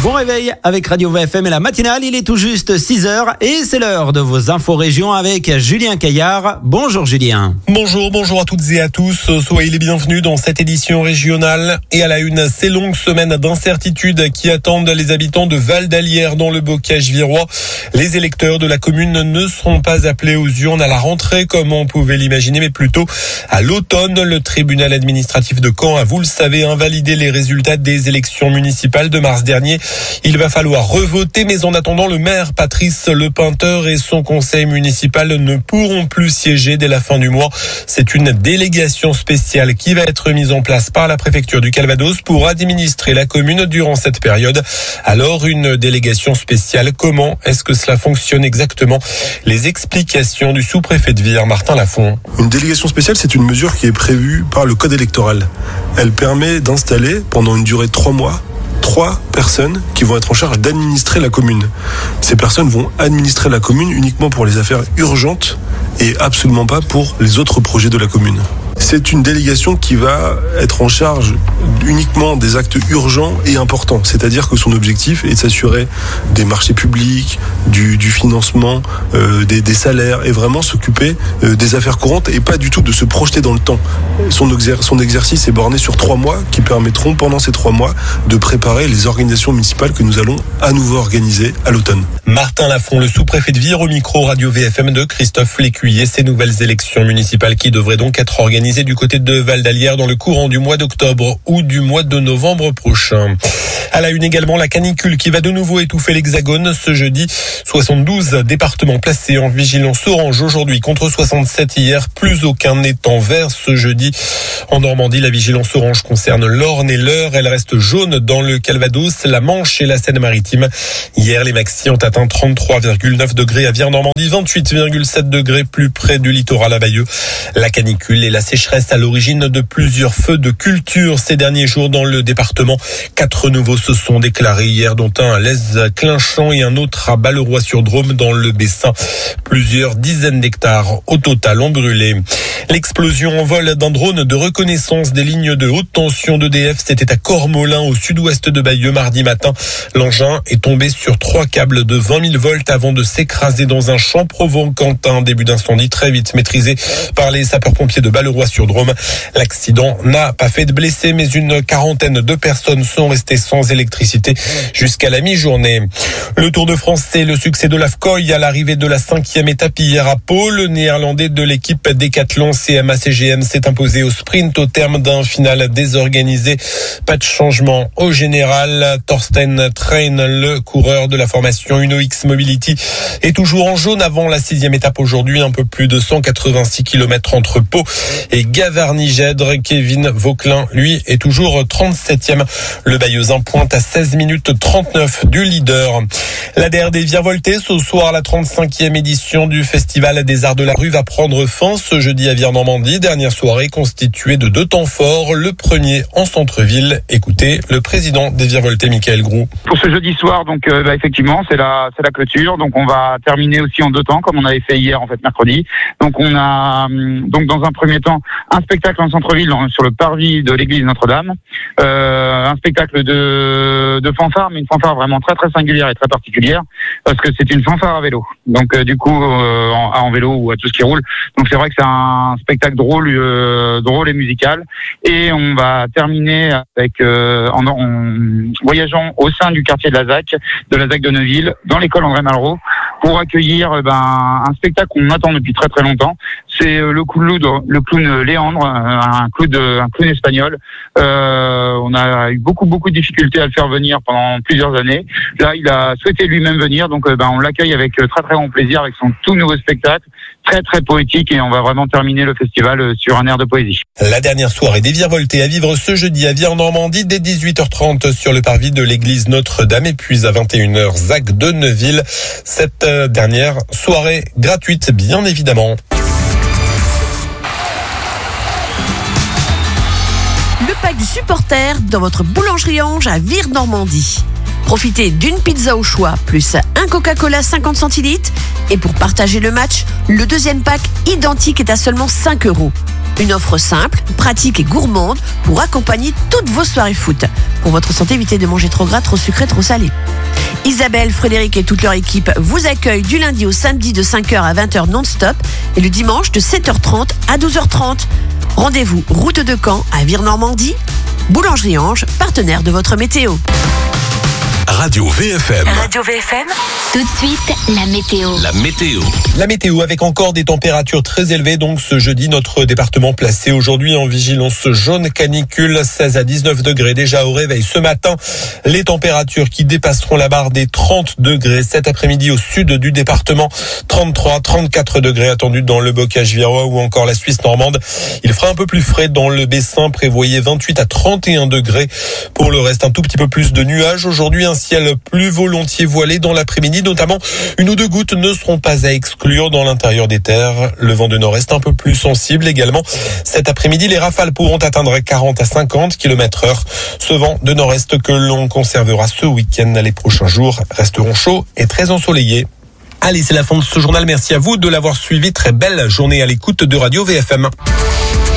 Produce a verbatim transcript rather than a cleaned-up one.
Bon réveil avec Radio V F M et la matinale, il est tout juste six heures et c'est l'heure de vos infos régions avec Julien Caillard. Bonjour Julien. Bonjour, bonjour à toutes et à tous. Soyez les bienvenus dans cette édition régionale. Et à la une, ces longues semaines d'incertitude qui attendent les habitants de Val d'Alière dans le bocage virois. Les électeurs de la commune ne seront pas appelés aux urnes à la rentrée comme on pouvait l'imaginer, mais plutôt à l'automne. Le tribunal administratif de Caen a, vous le savez, invalidé les résultats des élections municipales de mars dernier. Il va falloir revoter, mais en attendant, le maire Patrice Lepeinteur et son conseil municipal ne pourront plus siéger dès la fin du mois. C'est une délégation spéciale qui va être mise en place par la préfecture du Calvados pour administrer la commune durant cette période. Alors, une délégation spéciale, comment est-ce que cela fonctionne exactement? Les explications du sous-préfet de Vire, Martin Lafont. Une délégation spéciale, c'est une mesure qui est prévue par le code électoral. Elle permet d'installer pendant une durée de trois mois trois personnes qui vont être en charge d'administrer la commune. Ces personnes vont administrer la commune uniquement pour les affaires urgentes et absolument pas pour les autres projets de la commune. C'est une délégation qui va être en charge uniquement des actes urgents et importants. C'est-à-dire que son objectif est de s'assurer des marchés publics, du, du financement, euh, des, des salaires et vraiment s'occuper euh, des affaires courantes et pas du tout de se projeter dans le temps. Son, exer- son exercice est borné sur trois mois qui permettront pendant ces trois mois de préparer les organisations municipales que nous allons à nouveau organiser à l'automne. Martin Lafont, le sous-préfet de Vire, au micro Radio V F M de Christophe Lécuyer. Ces nouvelles élections municipales qui devraient donc être organisées du côté de Val d'Alière dans le courant du mois d'octobre ou du mois de novembre prochain. À la une également, la canicule qui va de nouveau étouffer l'Hexagone ce jeudi. soixante-douze départements placés en vigilance orange aujourd'hui contre soixante-sept hier. Plus aucun n'est en vert ce jeudi. En Normandie, la vigilance orange concerne l'Orne et l'Eure. Elle reste jaune dans le Calvados, la Manche et la Seine-Maritime. Hier, les maxis ont atteint trente-trois virgule neuf degrés à Vire-Normandie, vingt-huit virgule sept degrés plus près du littoral à Bayeux. La canicule et la sécheresse à l'origine de plusieurs feux de culture ces derniers jours dans le département. Quatre nouveaux se sont déclarés hier, dont un à Lez-Clinchamp et un autre à Balleroy-sur-Drôme dans le Bessin. Plusieurs dizaines d'hectares au total ont brûlé. L'explosion en vol d'un drone de reconnaissance des lignes de haute tension d'E D F, c'était à Cormolin, au sud-ouest de Bayeux, mardi matin. L'engin est tombé sur trois câbles de vingt mille volts avant de s'écraser dans un champ, provoquant un début d'incendie très vite maîtrisé par les sapeurs-pompiers de Balleroy-sur-Drôme. L'accident n'a pas fait de blessés, mais une quarantaine de personnes sont restées sans électricité jusqu'à la mi-journée. Le Tour de France, c'est le succès de l'Afcoy à l'arrivée de la cinquième étape hier à Pau. Le néerlandais de l'équipe Decathlon C M A C G M s'est imposé au sprint au terme d'un final désorganisé. Pas de changement au général. Thorsten Train, le coureur de la formation Uno X Mobility, est toujours en jaune avant la sixième étape aujourd'hui. Un peu plus de cent quatre-vingt-six kilomètres entre Pau et Gavarnie-Gèdre. Kevin Vauquelin, lui, est toujours trente-septième. Le Bayeuxin pointe à seize minutes trente-neuf du leader. La D R D virevoltée ce soir, la trente-cinquième édition du Festival des Arts de la Rue va prendre fin ce jeudi à Vire-Normandie. Dernière soirée constituée de deux temps forts. Le premier en centre-ville. Écoutez le président des virevoltés, Michael Groux. Pour ce jeudi soir, donc euh, bah, effectivement, c'est la c'est la clôture. Donc on va terminer aussi en deux temps, comme on avait fait hier, en fait mercredi. Donc on a hum, donc dans un premier temps un spectacle en centre-ville sur le parvis de l'église Notre-Dame, euh, un spectacle de de fanfare, mais une fanfare vraiment très très singulière et très particulière parce que c'est une fanfare à vélo. Donc euh, du coup euh, en, en vélo ou à tout ce qui roule. Donc c'est vrai que c'est un spectacle drôle, euh, drôle et musical. Et on va terminer avec euh, en, en voyageant au sein du quartier de la Z A C, de la Z A C de Neuville, dans l'école André Malraux, pour accueillir ben un spectacle qu'on attend depuis très très longtemps. C'est le clown, le clown Léandre, un clown, un clown espagnol. Euh, on a eu beaucoup beaucoup de difficultés à le faire venir pendant plusieurs années. Là, il a souhaité lui-même venir, donc ben on l'accueille avec très très grand plaisir avec son tout nouveau spectacle, très très poétique, et on va vraiment terminer le festival sur un air de poésie. La dernière soirée des virevoltés à vivre ce jeudi à Vire-Normandie dès dix-huit heures trente sur le parvis de l'église Notre-Dame, et puis à vingt et une heures Z A C de Neuville. Cette dernière soirée gratuite, bien évidemment. Le pack du supporter dans votre boulangerie Ange à Vire-Normandie. Profitez d'une pizza au choix, plus un Coca-Cola cinquante centilitres. Et pour partager le match, le deuxième pack identique est à seulement cinq euros. Une offre simple, pratique et gourmande pour accompagner toutes vos soirées foot. Pour votre santé, évitez de manger trop gras, trop sucré, trop salé. Isabelle, Frédéric et toute leur équipe vous accueillent du lundi au samedi de cinq heures à vingt heures non-stop et le dimanche de sept heures trente à douze heures trente. Rendez-vous route de Caen à Vire-Normandie. Boulangerie Ange, partenaire de votre météo. Radio V F M. Radio V F M. Tout de suite, la météo. La météo. La météo avec encore des températures très élevées. Donc ce jeudi, notre département placé aujourd'hui en vigilance jaune canicule, seize à dix-neuf degrés déjà au réveil ce matin. Les températures qui dépasseront la barre des trente degrés cet après-midi au sud du département. trente-trois, trente-quatre degrés attendus dans le bocage virois ou encore la Suisse normande. Il fera un peu plus frais dans le Bessin. Prévoyez vingt-huit à trente et un degrés. Pour le reste, un tout petit peu plus de nuages. Aujourd'hui, un ciel plus volontiers voilé dans l'après-midi, notamment une ou deux gouttes ne seront pas à exclure dans l'intérieur des terres. Le vent de nord-est un peu plus sensible également. Cet après-midi, les rafales pourront atteindre quarante à cinquante kilomètres heure. Ce vent de nord-est que l'on conservera ce week-end. Les prochains jours resteront chauds et très ensoleillés. Allez, c'est la fin de ce journal. Merci à vous de l'avoir suivi. Très belle journée à l'écoute de Radio V F M.